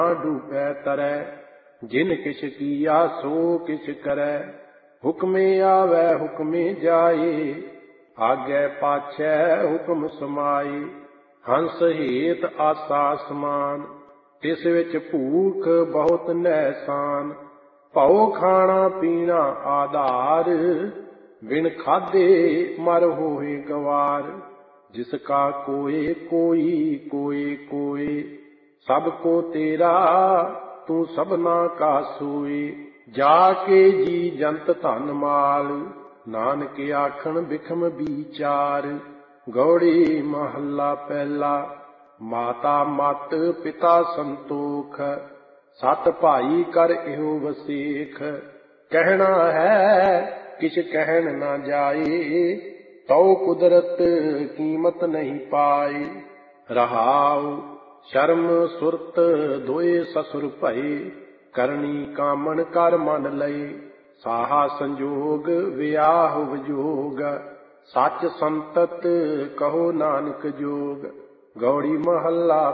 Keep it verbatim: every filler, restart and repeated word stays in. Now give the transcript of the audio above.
डूबे तरै, जिन किछ किया सो किछ करै। हुक्मे आवे हुक्मे जाए, आगे पाछै हुक्म समाए। हंस हेत आसा समान, तिस विच भूख बहुत नैसान। भौ खाना पीना आधार, बिन खाधे मर होए गवार। जिसका कोय कोई कोय कोय, सबको तेरा तू सबना का सोए। जाके जी जंत धन माल, नानक आखन बिखम बीचार। गौड़ी महला पहला। माता मत पिता संतोख, सत भाई कर इहो वसेख। कहना है किछ कहन न जाए, तो कुदरत कीमत नहीं पाए। रहाउ शर्म सुरत दोए ससुर भये, करनी कामन कर मन लए। साहा संजोग वियाह विजोग, सच संतत कहो नानक जोग। गौड़ी महला